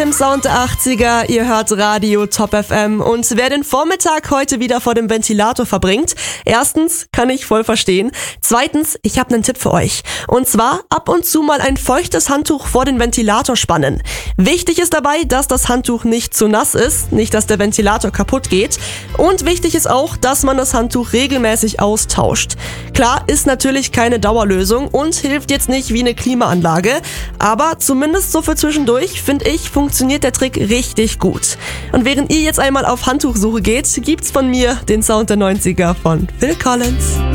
Im Sound der 80er, ihr hört Radio Top FM und wer den Vormittag heute wieder vor dem Ventilator verbringt, erstens kann ich voll verstehen, zweitens, ich habe einen Tipp für euch und zwar ab und zu mal ein feuchtes Handtuch vor den Ventilator spannen. Wichtig ist dabei, dass das Handtuch nicht zu nass ist, nicht dass der Ventilator kaputt geht und wichtig ist auch, dass man das Handtuch regelmäßig austauscht. Klar, ist natürlich keine Dauerlösung und hilft jetzt nicht wie eine Klimaanlage, aber zumindest so für zwischendurch, finde ich, funktioniert der Trick richtig gut. Und während ihr jetzt einmal auf Handtuchsuche geht, gibt's von mir den Sound der 90er von Phil Collins.